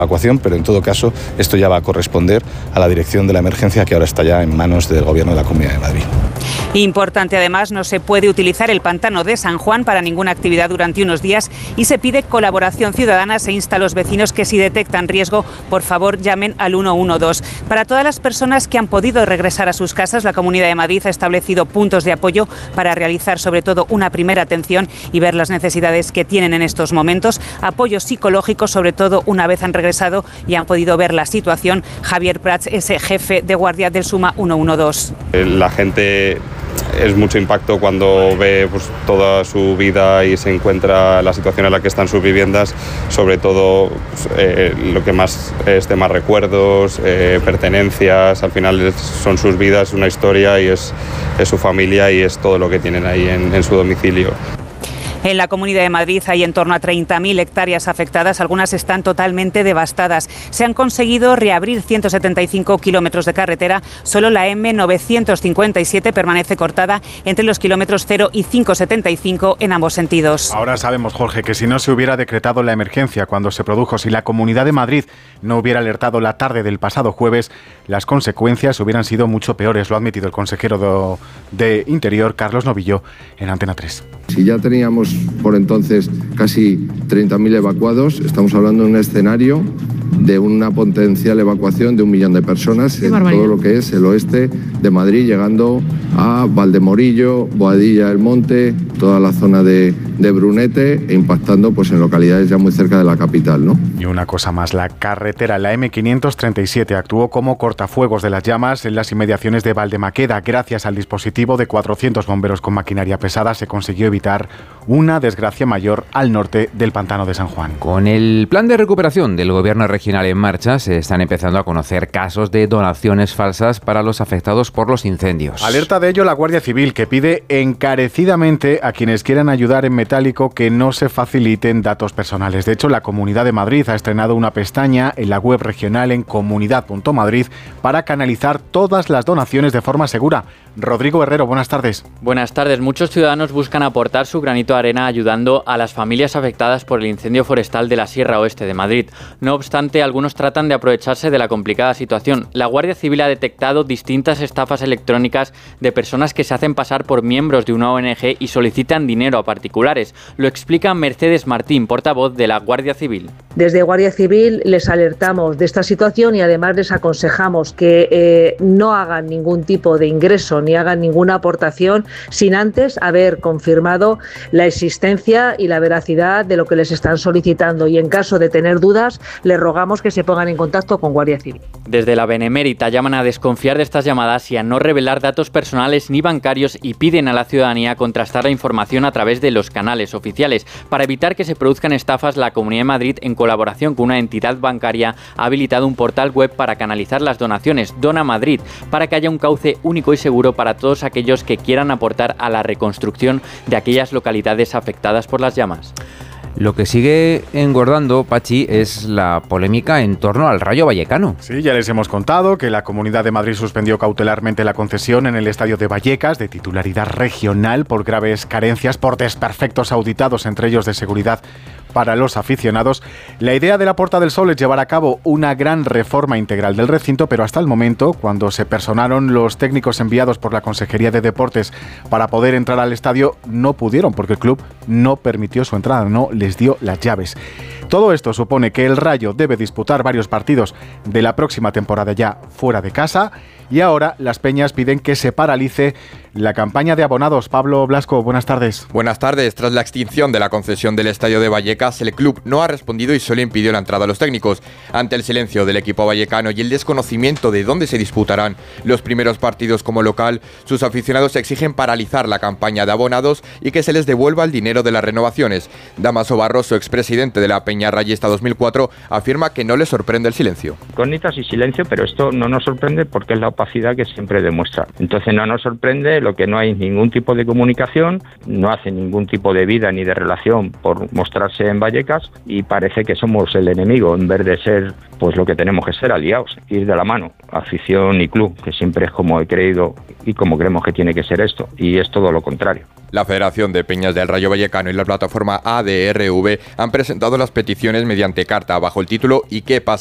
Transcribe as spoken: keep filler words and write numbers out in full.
evacuación, pero en todo caso esto ya va a corresponder a la dirección de la emergencia, que ahora está ya en manos del Gobierno de la Comunidad de Madrid. Importante además, no se puede utilizar el pantano de San Juan para ninguna actividad durante unos días y se pide colaboración ciudadana. Se insta a los vecinos que si detectan riesgo, por favor llamen al uno uno dos. Para todas las personas que han podido regresar a sus casas, la Comunidad de Madrid ha establecido puntos de apoyo para realizar sobre todo una primera atención y ver las necesidades que tienen en estos momentos. Apoyo psicológico, sobre todo una vez han regresado y han podido ver la situación. Javier Prats es jefe de guardia del SUMA uno uno dos. La gente es mucho impacto cuando ve pues, toda su vida y se encuentra la situación en la que están sus viviendas, sobre todo pues, eh, lo que más es de más recuerdos, eh, pertenencias, al final es, son sus vidas, una historia y es, es su familia y es todo lo que tienen ahí en, en su domicilio. En la Comunidad de Madrid hay en torno a treinta mil hectáreas afectadas, algunas están totalmente devastadas. Se han conseguido reabrir ciento setenta y cinco kilómetros de carretera, solo la eme novecientos cincuenta y siete permanece cortada entre los kilómetros cero y quinientos setenta y cinco en ambos sentidos. Ahora sabemos, Jorge, que si no se hubiera decretado la emergencia cuando se produjo, si la Comunidad de Madrid no hubiera alertado la tarde del pasado jueves, las consecuencias hubieran sido mucho peores, lo ha admitido el consejero de, de Interior, Carlos Novillo, en Antena tres. Si ya teníamos por entonces casi treinta mil evacuados, estamos hablando de un escenario de una potencial evacuación de un millón de personas en todo lo que es el oeste de Madrid, llegando a Valdemorillo, Boadilla del Monte, toda la zona de, de Brunete e impactando pues en localidades ya muy cerca de la capital, ¿no? Y una cosa más, la carretera, la eme quinientos treinta y siete, actuó como cortafuegos de las llamas en las inmediaciones de Valdemaqueda. Gracias al dispositivo de cuatrocientos bomberos con maquinaria pesada se consiguió evitar una desgracia mayor al norte del pantano de San Juan. Con el plan de recuperación del gobierno regional en marcha, se están empezando a conocer casos de donaciones falsas para los afectados por los incendios. Alerta de ello la Guardia Civil, que pide encarecidamente a quienes quieran ayudar en metálico que no se faciliten datos personales. De hecho, la Comunidad de Madrid ha estrenado una pestaña en la web regional en comunidad punto madrid para canalizar todas las donaciones de forma segura. Rodrigo Herrero, buenas tardes. Buenas tardes. Muchos ciudadanos buscan aportar su granito de arena ayudando a las familias afectadas por el incendio forestal de la Sierra Oeste de Madrid. No obstante, algunos tratan de aprovecharse de la complicada situación. La Guardia Civil ha detectado distintas estafas electrónicas de personas que se hacen pasar por miembros de una O N Ge y solicitan dinero a particulares. Lo explica Mercedes Martín, portavoz de la Guardia Civil. Desde Guardia Civil les alertamos de esta situación y además les aconsejamos que eh, no hagan ningún tipo de ingreso ni hagan ninguna aportación sin antes haber confirmado la existencia y la veracidad de lo que les están solicitando, y en caso de tener dudas les rogamos que se pongan en contacto con Guardia Civil. Desde la Benemérita llaman a desconfiar de estas llamadas y a no revelar datos personales ni bancarios, y piden a la ciudadanía contrastar la información a través de los canales oficiales. Para evitar que se produzcan estafas, la Comunidad de Madrid, en colaboración con una entidad bancaria, ha habilitado un portal web para canalizar las donaciones, Dona Madrid, para que haya un cauce único y seguro para todos aquellos que quieran aportar a la reconstrucción de aquellas localidades afectadas por las llamas. Lo que sigue engordando, Pachi, es la polémica en torno al Rayo Vallecano. Sí, ya les hemos contado que la Comunidad de Madrid suspendió cautelarmente la concesión en el estadio de Vallecas, de titularidad regional, por graves carencias, por desperfectos auditados, entre ellos de seguridad para los aficionados. La idea de la Puerta del Sol es llevar a cabo una gran reforma integral del recinto, pero hasta el momento, cuando se personaron los técnicos enviados por la Consejería de Deportes para poder entrar al estadio, no pudieron, porque el club no permitió su entrada, no les dio las llaves. Todo esto supone que el Rayo debe disputar varios partidos de la próxima temporada ya fuera de casa, y ahora las peñas piden que se paralice la campaña de abonados. Pablo Blasco, buenas tardes. Buenas tardes. Tras la extinción de la concesión del estadio de Vallecas, el club no ha respondido y solo impidió la entrada a los técnicos. Ante el silencio del equipo vallecano y el desconocimiento de dónde se disputarán los primeros partidos como local, sus aficionados exigen paralizar la campaña de abonados y que se les devuelva el dinero de las renovaciones. Damaso Barroso, expresidente de la Peña Rayista dos mil cuatro, afirma que no le sorprende el silencio. Incógnitas y silencio, pero esto no nos sorprende porque es la opacidad que siempre demuestra. Entonces no nos sorprende lo que no hay ningún tipo de comunicación, no hace ningún tipo de vida ni de relación por mostrarse en Vallecas, y parece que somos el enemigo en vez de ser pues lo que tenemos que ser, aliados, ir de la mano, afición y club, que siempre es como he creído y como creemos que tiene que ser esto, y es todo lo contrario. La Federación de Peñas del Rayo Vallecano y la plataforma A D R V han presentado las peticiones mediante carta bajo el título ¿Y qué pasa